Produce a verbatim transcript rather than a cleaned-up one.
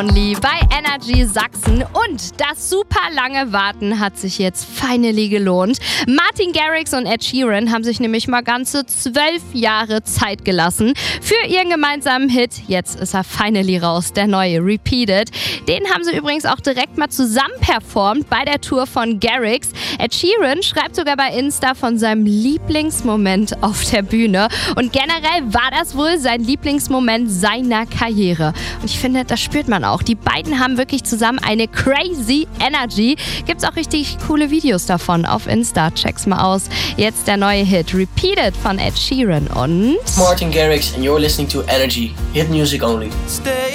Only bei Energy Sachsen und das super lange Warten hat sich jetzt finally gelohnt. Martin Garrix und Ed Sheeran haben sich nämlich mal ganze zwölf Jahre Zeit gelassen für ihren gemeinsamen Hit. Jetzt ist er finally raus, der neue Repeated. Den haben sie übrigens auch direkt mal zusammen performt bei der Tour von Garrix. Ed Sheeran schreibt sogar bei Insta von seinem Lieblingsmoment auf der Bühne und generell war das wohl sein Lieblingsmoment seiner Karriere. Und ich finde, das spürt man auch. Die beiden haben wirklich zusammen eine crazy Energy. Gibt's auch richtig coole Videos davon auf Insta. Check's mal aus. Jetzt der neue Hit Repeated von Ed Sheeran und Martin Garrix and you're listening to Energy. Hit music only. Stay